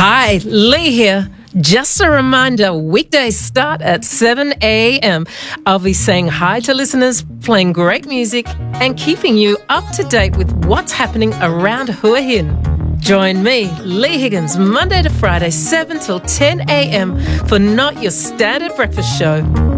Hi, Lee here. Just a reminder, weekdays start at 7 a.m. I'll be saying hi to listeners, playing great music, and keeping you up to date with what's happening around Hua Hin. Join me, Lee Higgins, Monday to Friday, 7 till 10 a.m. for Not Your Standard Breakfast Show.